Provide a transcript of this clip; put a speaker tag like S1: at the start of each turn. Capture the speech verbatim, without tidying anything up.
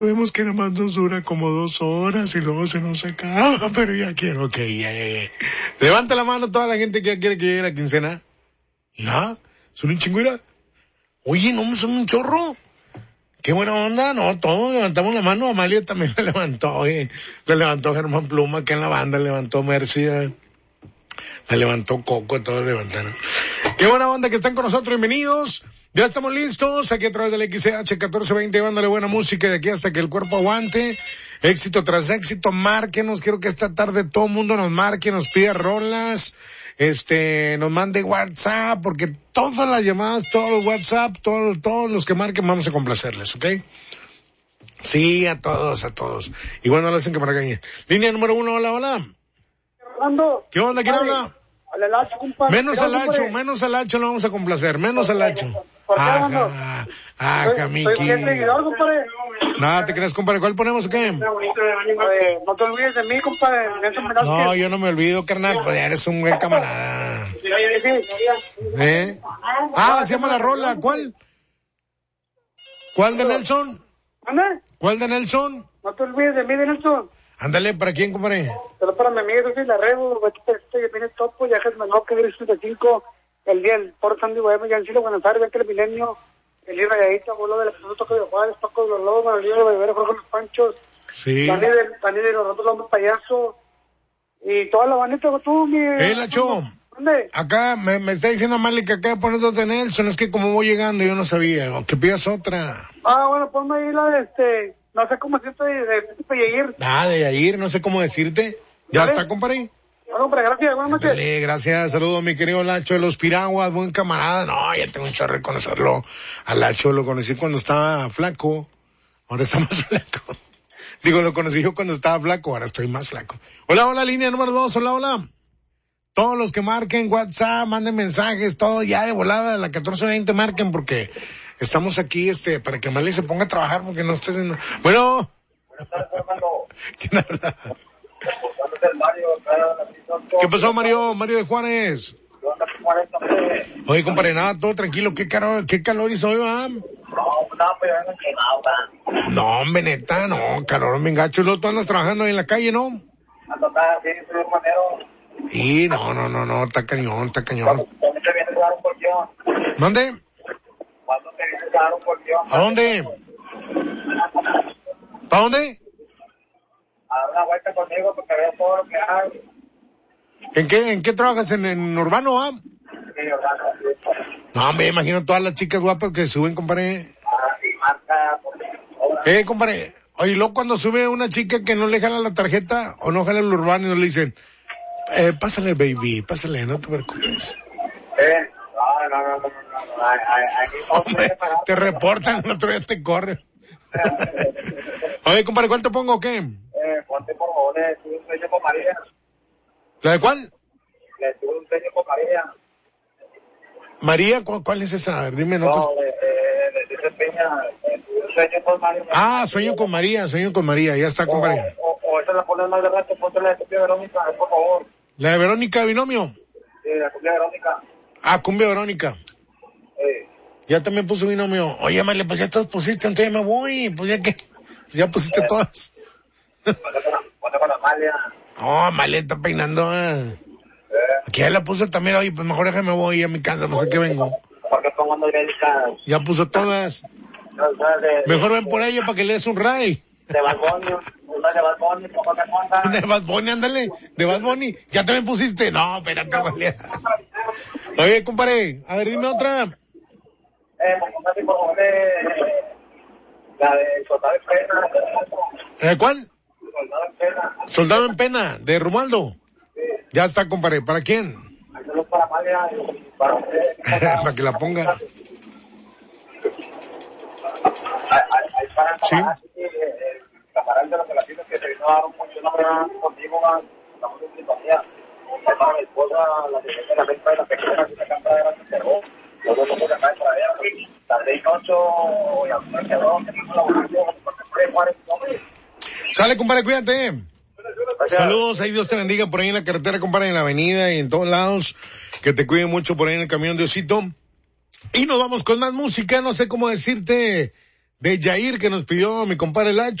S1: Vemos que nada más nos dura como dos horas y luego se nos acaba, pero ya quiero que llegue. Levanta la mano toda la gente que ya quiere que llegue la quincena. Ya, son un chingüera. Oye, no, son un chorro. Qué buena onda, no, todos levantamos la mano. Amalia también la levantó, oye. La levantó Germán Pluma, que en la banda levantó Mercy. La levantó Coco, todos levantaron. Qué buena onda que están con nosotros, bienvenidos. Ya estamos listos, aquí a través del X C H catorce veinte, dándole buena música de aquí hasta que el cuerpo aguante. Éxito tras éxito, márquenos, quiero que esta tarde todo el mundo nos marque, nos pida rolas, este, nos mande WhatsApp, porque todas las llamadas, todos los WhatsApp, todos, todos los que marquen vamos a complacerles, ¿ok? Sí, a todos, a todos. Igual no lo hacen que me regañen. Línea número uno, hola, hola.
S2: Fernando.
S1: ¿Qué onda? ¿Quién habla?
S2: Al Hacho, compadre.
S1: Menos al Hacho, menos al Hacho lo vamos a complacer, menos al Hacho. Ajá, ajá, Miki. Nada, ¿te crees, compadre? ¿Cuál ponemos o qué?
S2: Eh, no te olvides de mí, compadre.
S1: No, yo no me olvido, carnal, pues eres un buen camarada. ¿Eh? Ah, se llama la rola, ¿cuál? ¿Cuál de Nelson? ¿Cuál de Nelson?
S2: No te olvides de mí, de Nelson.
S1: Ándale, ¿para quién, compadre?
S2: Pero para mi amigo, soy la Rebo, este, viene Topo, ya es menor que el sesenta y cinco, el día del Poro Sandy Bohemio, ya en Chile, Buenos Aires, que el milenio, el ir rayadito, abuelo de la Toco de Juárez, Paco de los Lobos, el libro de Rivera, Jorge los Panchos,
S1: sí.
S2: Dani de los Ratos Hombres Payaso, y toda la bandita, tú, mi...
S1: ¡Eh, Lacho!
S2: ¿Dónde?
S1: Acá, me, me está diciendo Mali que acá pones dos de Nelson, es que como voy llegando yo no sabía, o que pidas otra.
S2: Ah, bueno, ponme ahí la de este... No sé cómo decirte de, de, de Yair.
S1: Ah, de Yair, no sé cómo decirte. ¿Ya
S2: ¿Vale?
S1: está, compadre?
S2: Bueno, hombre, gracias, buenas noches.
S1: Dale, gracias, saludos mi querido Lacho de los Piraguas, buen camarada. No, ya tengo un chorro de conocerlo. A Lacho lo conocí cuando estaba flaco, ahora está más flaco. Digo, lo conocí yo cuando estaba flaco, ahora estoy más flaco. Hola, hola, línea número dos, hola, hola. Todos los que marquen WhatsApp, manden mensajes, todo ya de volada, a la catorce veinte marquen porque estamos aquí, este, para que Mali se ponga a trabajar porque no estés en... Bueno. ¿Quién habla? ¿Qué pasó, Mario? Mario de Juárez. Oye, compadre, nada, todo tranquilo. ¿Qué calor, qué calor hizo hoy, va? No, hombre, neta, no, calor, me engacho. Luego tú andas trabajando ahí en la calle, ¿no? Y no, no, no, no, está cañón, está cañón. ¿Mande? ¿A dónde? ¿A dónde?
S3: A dar una vuelta conmigo porque veo todo lo que hay.
S1: ¿En qué, en qué trabajas? ¿En, en Urbano, ah?
S3: Sí, Urbano.
S1: No, me imagino todas las chicas guapas que suben, compadre.
S3: Ah, sí, marca.
S1: Eh, compadre. Oye, luego cuando sube una chica que no le jala la tarjeta o no jala el Urbano y no le dicen, eh, pásale, baby, pásale, no te preocupes.
S3: Eh, no, no, no, no, no, hay, hay, hay,
S1: Hombre, te reportan, el otro día te corren. Oye, compadre, ¿cuál te pongo o qué?
S3: Eh, ponte por favor, le tuve un sueño con María.
S1: ¿La de cuál?
S3: Le tuve un sueño con María.
S1: María, ¿cuál, cuál es esa? A ver, dime notas.
S3: No, le, eh, le dice Peña, le tuve un sueño con María.
S1: Ah, sueño con María, sueño con María, ya está, compadre.
S3: O, o, o esa la pones más de rato, ponte la de Cumbia Verónica, por favor.
S1: ¿La de Verónica Binomio?
S3: Sí, la Cumbia Verónica.
S1: Ah, Cumbia Verónica.
S3: Sí.
S1: Ya también puso Binomio. Oye, Male, pues ya todos pusiste, entonces ya me voy, pues ya que, ya pusiste
S3: eh.
S1: todas.
S3: Ponte con Amalia.
S1: No, Amalia está peinando, eh. Aquí ya la puso también, oye, pues mejor déjame voy a mi casa, no sé qué vengo.
S3: ¿Por qué pongo Angélica?
S1: Ya puso todas. Mejor ven por ella para que le des un ray.
S3: De Bad Bunny, una de Bad Bunny, poca cosa.
S1: De Bad Bunny, ándale, de Bad Bunny. Ya también pusiste. No, espérate, Amalia. Oye, compadre, a ver, dime otra.
S3: Eh, por favor, de la de Soldado en Pena.
S1: ¿Eh, cuál?
S3: Soldado en Pena.
S1: Soldado en Pena, de Romualdo.
S3: Sí.
S1: Ya está, compadre. ¿Para quién?
S3: Saludos para Amalia y para usted.
S1: Para que la ponga.
S3: Hay para
S1: Sí.
S3: el camarada de los latinos que se vino a dar un mucho nombre contigo, estamos en sintonía. Es para mi esposa, la que tiene la venta de la pequeña que se canta de la que cerró. Los dos somos de acá de por allá. Tarde y noche y a usted quedó, tenemos la vocación, porque Juárez, hombre.
S1: Sale, compadre, cuídate. Saludos, ahí Dios te bendiga por ahí en la carretera, compadre, en la avenida y en todos lados. Que te cuide mucho por ahí en el camión, Diosito. Y nos vamos con más música, no sé cómo decirte. de Yair que nos pidió mi compadre Lacho.